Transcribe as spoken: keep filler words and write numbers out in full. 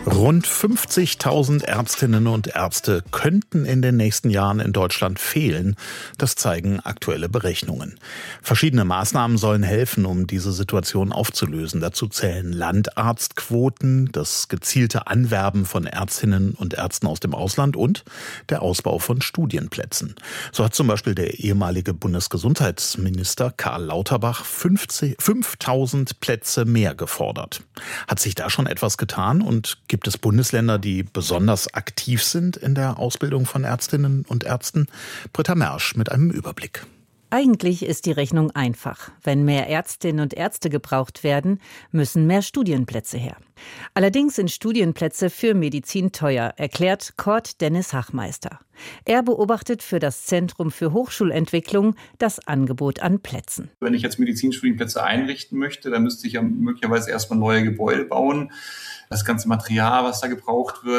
Rund fünfzigtausend Ärztinnen und Ärzte könnten in den nächsten Jahren in Deutschland fehlen. Das zeigen aktuelle Berechnungen. Verschiedene Maßnahmen sollen helfen, um diese Situation aufzulösen. Dazu zählen Landarztquoten, das gezielte Anwerben von Ärztinnen und Ärzten aus dem Ausland und der Ausbau von Studienplätzen. So hat zum Beispiel der ehemalige Bundesgesundheitsminister Karl Lauterbach fünftausend Plätze mehr gefordert. Hat sich da schon etwas getan und gibt es Bundesländer, die besonders aktiv sind in der Ausbildung von Ärztinnen und Ärzten? Britta Mersch mit einem Überblick. Eigentlich ist die Rechnung einfach. Wenn mehr Ärztinnen und Ärzte gebraucht werden, müssen mehr Studienplätze her. Allerdings sind Studienplätze für Medizin teuer, erklärt Kurt Dennis Hachmeister. Er beobachtet für das Zentrum für Hochschulentwicklung das Angebot an Plätzen. Wenn ich jetzt Medizinstudienplätze einrichten möchte, dann müsste ich ja möglicherweise erstmal neue Gebäude bauen. Das ganze Material, was da gebraucht wird,